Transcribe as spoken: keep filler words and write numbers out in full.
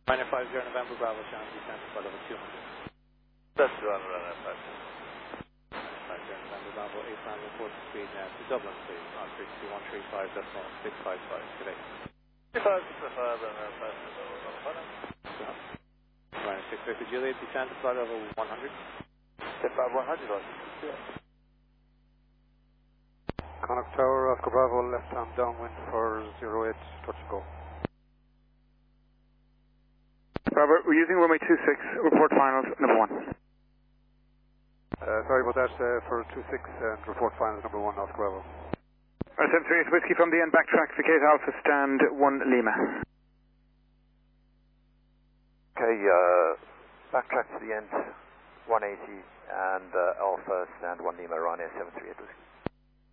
Minor five zero November Bravo, channel descent for level two hundred. That's two hundred and five. five zero November Bravo, eight nine report speed now to Dublin, please. On frequency one three five decimal six five five today. three five six five and then five six five. Minor six fifty Juliet, descent to flight level one hundred. Step five one hundred on. Connacht Tower, Oscar Bravo, left hand downwind for zero eight, touch and go. Robert, we're using runway two six, report finals, number one. Uh, sorry about that, uh, for two six and report finals number one, Oscar Bravo. Alright, seven three eight Whiskey from the end, backtrack to Kate Alpha, stand one Lima. Okay, uh, backtrack to the end, one eighty, and uh, Alpha, stand one Lima, Ryanair seven three eight Whiskey.